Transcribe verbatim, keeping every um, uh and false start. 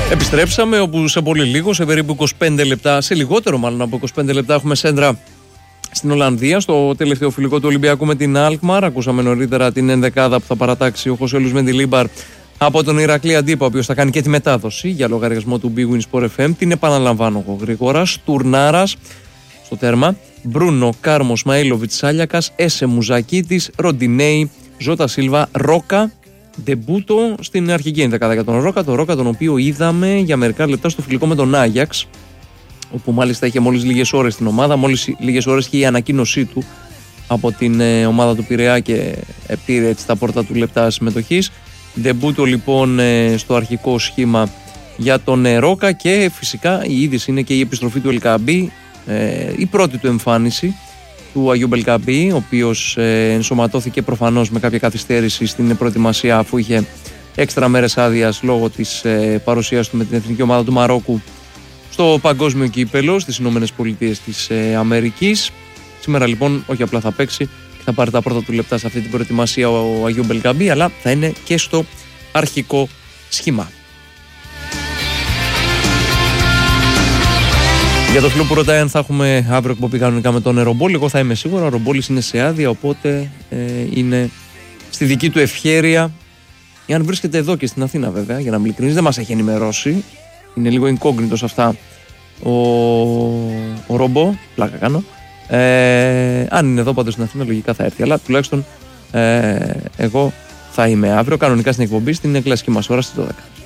Επιστρέψαμε, όπου σε πολύ λίγο, σε περίπου είκοσι πέντε λεπτά, σε λιγότερο μάλλον από είκοσι πέντε λεπτά, έχουμε σέντρα στην Ολλανδία, στο τελευταίο φιλικό του Ολυμπιακού με την Αλκμαρ. Ακούσαμε νωρίτερα την ενδεκάδα που θα παρατάξει ο Χωσέ Λουίς Μεντιλίμπαρ από τον Ηρακλή Αντίπα, ο οποίος θα κάνει και τη μετάδοση για λογαριασμό του Big Win Sport εφ εμ. Την επαναλαμβάνω εγώ γρήγορα. Στουρνάρας στο τέρμα, Μπρούνο, Κάρμο, Μαΐλοβιτς, Σάλιακας, Έσε Μουζακίτης, Ροντινέη, Ζώτα Σίλβα, Ρόκα. Ντεμπούτο στην αρχική ενδεκάδα για τον Ρόκα, τον Ρόκα τον οποίο είδαμε για μερικά λεπτά στο φιλικό με τον Άγιαξ, όπου μάλιστα είχε μόλις λίγες ώρες στην ομάδα, μόλις λίγες ώρες και η ανακοίνωσή του από την ε, ομάδα του Πειραιά και ε, πήρε έτσι τα πρώτα του λεπτά συμμετοχής. Ντεμπούτο λοιπόν ε, στο αρχικό σχήμα για τον ε, Ρόκα, και φυσικά η είδηση είναι και η επιστροφή του Ελκαμπή, ε, η πρώτη του εμφάνιση του Αγιού Μπελκαμπή, ο οποίος ε, ενσωματώθηκε προφανώς με κάποια καθυστέρηση στην προετοιμασία, αφού είχε έξτρα μέρες άδειας λόγω της ε, παρουσίας του με την εθνική ομάδα του Μαρόκου στο παγκόσμιο κύπελο στις Ηνωμένες Πολιτείες της ε, Αμερικής. Σήμερα λοιπόν όχι απλά θα παίξει και θα πάρει τα πρώτα του λεπτά σε αυτή την προετοιμασία ο Αγιού Μπελκαμπή, αλλά θα είναι και στο αρχικό σχήμα. Για το φίλο που ρωτάει αν θα έχουμε αύριο εκπομπή κανονικά με τον Ρομπόλη, εγώ θα είμαι σίγουρα. Ο Ρομπόλης είναι σε άδεια, οπότε ε, είναι στη δική του ευχέρεια. Εάν βρίσκεται εδώ και στην Αθήνα, βέβαια, για να μην ειλικρινείς, δεν μας έχει ενημερώσει. Είναι λίγο incognito σε αυτά ο, ο Ρομπό, πλάκα κάνω. Ε, αν είναι εδώ πάντως στην Αθήνα, λογικά θα έρθει. Αλλά τουλάχιστον ε, εγώ θα είμαι αύριο κανονικά στην εκπομπή, στην κλασική μας ώρα στις δώδεκα.